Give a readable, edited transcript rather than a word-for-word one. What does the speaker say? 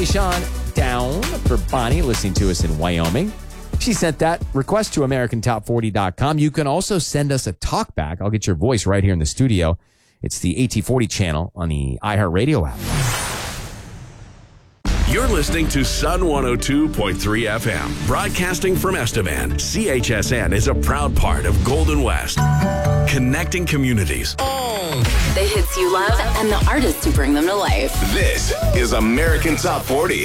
Sean down for Bonnie listening to us in Wyoming. She sent that request to AmericanTop40.com. You can also send us a talkback. I'll get your voice right here in the studio. It's the AT40 channel on the iHeartRadio app. You're listening to Sun 102.3 FM, broadcasting from Estevan. CHSN is a proud part of Golden West, connecting communities. The hits you love and the artists who bring them to life. This is American Top 40.